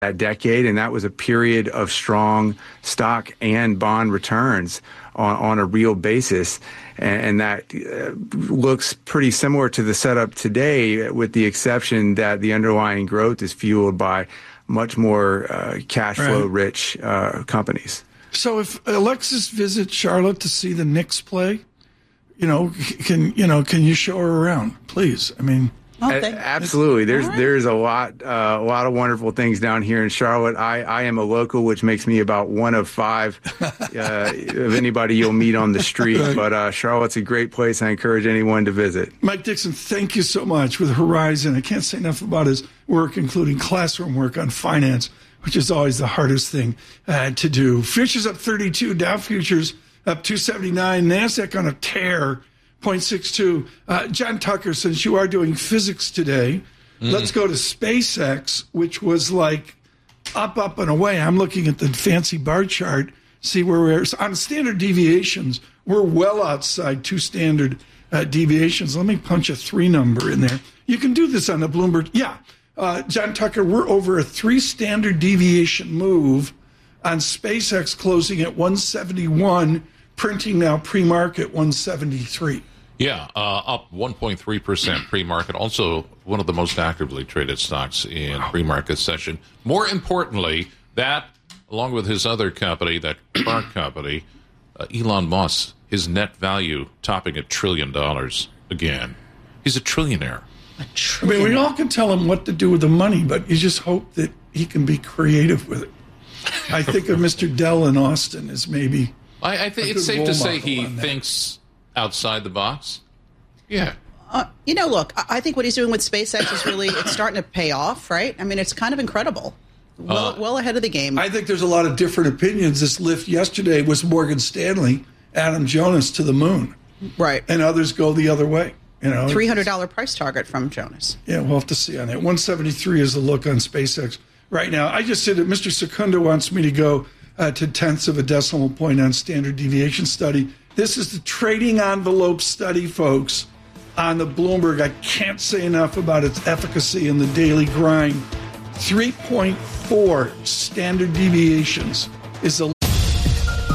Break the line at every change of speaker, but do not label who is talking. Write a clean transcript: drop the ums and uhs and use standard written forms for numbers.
that decade, and that was a period of strong stock and bond returns on a real basis. And that looks pretty similar to the setup today, with the exception that the underlying growth is fueled by much more cash flow rich companies.
So if Alexis visits Charlotte to see the Knicks play, can you show her around, please? I mean,
absolutely. There's a lot of wonderful things down here in Charlotte. I am a local, which makes me about one of five of anybody you'll meet on the street. Right. But Charlotte's a great place. I encourage anyone to visit.
Mike Dixon, thank you so much. With Horizon, I can't say enough about his work, including classroom work on finance, which is always the hardest thing to do. Futures up 32, Dow futures up 279, NASDAQ on a tear, 0.62. John Tucker, since you are doing physics today, let's go to SpaceX, which was like up, and away. I'm looking at the fancy bar chart, see where we're on standard deviations. We're well outside 2 standard deviations. Let me punch a 3 number in there. You can do this on the Bloomberg. Yeah. John Tucker, we're over a 3 standard deviation move on SpaceX, closing at 171, printing now pre-market 173.
Yeah, up 1.3% pre-market. Also, one of the most actively traded stocks in pre-market session. More importantly, that, along with his other company, that Clark company, Elon Musk, his net value topping $1 trillion again. He's a trillionaire.
I mean, we all can tell him what to do with the money, but you just hope that he can be creative with it. I think of Mr. Dell in Austin as maybe.
I think it's safe to say he thinks outside the box. Yeah.
Look, I think what he's doing with SpaceX is really, it's starting to pay off, right? I mean, it's kind of incredible. Well ahead of the game.
I think there's a lot of different opinions. This lift yesterday was Morgan Stanley, Adam Jonas to the moon.
Right.
And others go the other way.
$300 price target from Jonas.
Yeah, we'll have to see on that. 173 is the look on SpaceX right now. I just said that Mr. Secunda wants me to go to tenths of a decimal point on standard deviation study. This is the trading envelope study, folks, on the Bloomberg. I can't say enough about its efficacy in the daily grind. 3.4 standard deviations is the